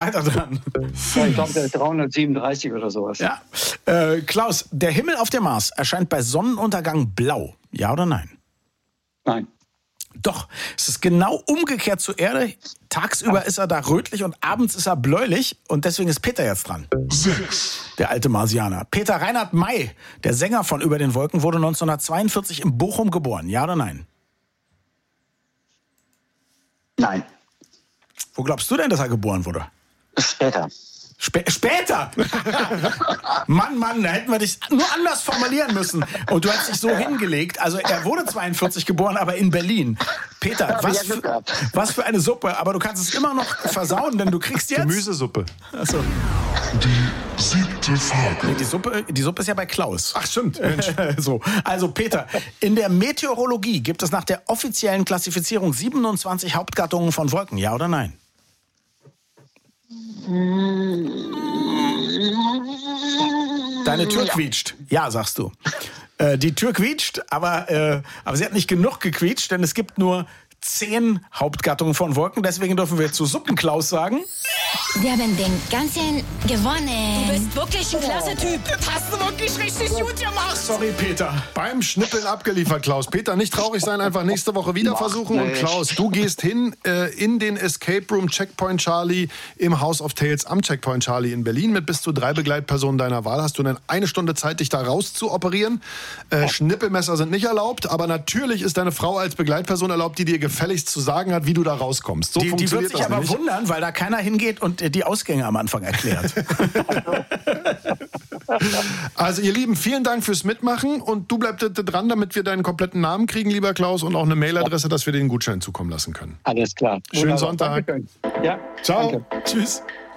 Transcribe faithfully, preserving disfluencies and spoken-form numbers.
weiter dran. Ja, ich glaube, der dreihundertsiebenunddreißig oder sowas. Ja. Äh, Klaus, der Himmel auf dem Mars erscheint bei Sonnenuntergang blau. Ja oder nein? Nein. Doch, es ist genau umgekehrt zur Erde. Tagsüber ist er da rötlich und abends ist er bläulich. Und deswegen ist Peter jetzt dran. Sechs. Der alte Marsianer. Peter Reinhard May, der Sänger von Über den Wolken, wurde neunzehnhundertzweiundvierzig in Bochum geboren. Ja oder nein? Nein. Wo glaubst du denn, dass er geboren wurde? Später. Spä- später! Mann, Mann, da hätten wir dich nur anders formulieren müssen. Und du hast dich so hingelegt. Also er wurde zweiundvierzig geboren, aber in Berlin. Peter, was für, was für eine Suppe. Aber du kannst es immer noch versauen, denn du kriegst jetzt... Gemüsesuppe. Achso. Die siebte Frage. Nee, die, Suppe, die Suppe ist ja bei Klaus. Ach stimmt, Mensch. so. Also Peter, in der Meteorologie gibt es nach der offiziellen Klassifizierung siebenundzwanzig Hauptgattungen von Wolken. Ja oder nein? Deine Tür quietscht. Ja, sagst du. Äh, die Tür quietscht, aber, äh, aber sie hat nicht genug gequietscht, denn es gibt nur zehn Hauptgattungen von Wolken. Deswegen dürfen wir zu Suppenklaus sagen. Wir haben den ganzen gewonnen. Du bist wirklich ein klasse Typ. Das hast du wirklich richtig gut gemacht. Sorry, Peter. Beim Schnippeln abgeliefert, Klaus. Peter, nicht traurig sein, einfach nächste Woche wieder versuchen. Und Klaus, du gehst hin äh, in den Escape Room Checkpoint Charlie im House of Tales am Checkpoint Charlie in Berlin. Mit bis zu drei Begleitpersonen deiner Wahl hast du dann eine Stunde Zeit, dich da raus zu operieren. Äh, Schnippelmesser sind nicht erlaubt, aber natürlich ist deine Frau als Begleitperson erlaubt, die dir gefälligst zu sagen hat, wie du da rauskommst. So Die, die wird funktioniert sich das aber nicht. wundern, weil da keiner hingeht und äh, die Ausgänge am Anfang erklärt. Also ihr Lieben, vielen Dank fürs Mitmachen und du bleibst dran, damit wir deinen kompletten Namen kriegen, lieber Klaus, und auch eine Mailadresse, dass wir den Gutschein zukommen lassen können. Alles klar. Schönen Wunderbar. Sonntag. Dankeschön. Ja, Ciao. danke. Tschüss.